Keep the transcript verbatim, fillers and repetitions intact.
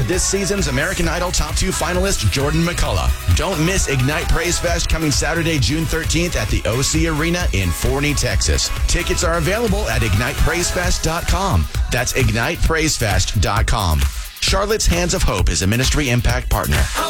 with this season's American Idol Top two finalist, Jordan McCullough. Don't miss Ignite Praise Fest coming Saturday, June thirteenth at the O C Arena in Forney, Texas. Tickets are available at ignite praise fest dot com. That's ignite praise fest dot com. Charlotte's Hands of Hope is a ministry impact partner.